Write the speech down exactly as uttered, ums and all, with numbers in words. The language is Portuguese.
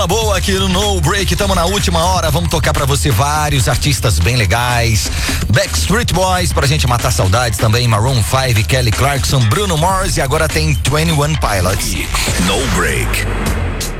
Boa aqui no No Break, estamos na última hora, vamos tocar pra você vários artistas bem legais, Backstreet Boys pra gente matar saudades também, Maroon five, Kelly Clarkson, Bruno Mars e agora tem twenty one Pilots. No Break.